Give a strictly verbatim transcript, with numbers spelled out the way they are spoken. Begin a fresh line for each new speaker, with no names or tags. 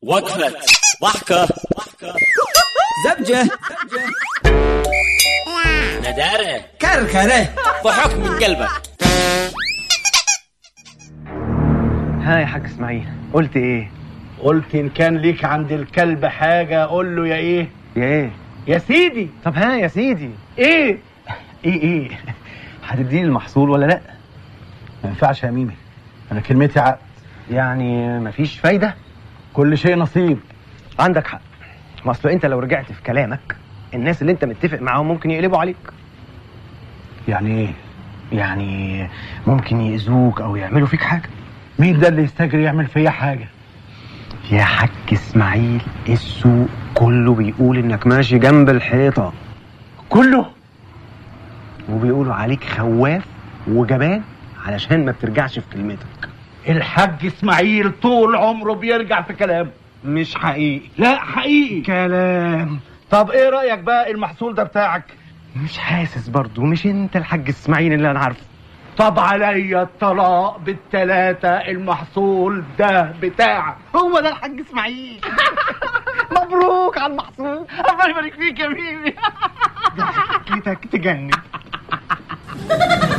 وقفة ضحكة
زبجة
ندارة
كركرة
ضحك من قلبك.
ها يا حاج اسماعيل، قلت ايه؟
قلت ان كان ليك عند الكلب حاجة قول له يا ايه
يا ايه؟
يا سيدي.
طب ها يا سيدي،
ايه
ايه ايه هتديني المحصول ولا لا؟
ما ينفعش يا ميمي، انا كلمتي عقد.
يعني مفيش فايدة؟
كل شيء نصيب.
عندك حق، ما اصل انت لو رجعت في كلامك الناس اللي انت متفق معاهم ممكن يقلبوا عليك.
يعني ايه؟
يعني ممكن يأذوك او يعملوا فيك حاجة.
مين ده اللي يستجري يعمل فيا حاجة؟
يا حاج اسماعيل، السوق كله بيقول انك ماشي جنب الحيطة،
كله؟
وبيقولوا عليك خواف وجبان علشان ما بترجعش في كلمتك.
الحاج اسماعيل طول عمره بيرجع في كلامه.
مش حقيقي.
لا حقيقي
كلام.
طب ايه رأيك بقى المحصول ده بتاعك؟
مش حاسس برضو، مش انت الحاج اسماعيل اللي انا عارفه.
طب عليا الطلاق بالتلاتة، المحصول ده بتاعك.
هو ده الحاج اسماعيل. مبروك على المحصول، الله يبارك فيك يا ميمي. ضحكتك تجنن.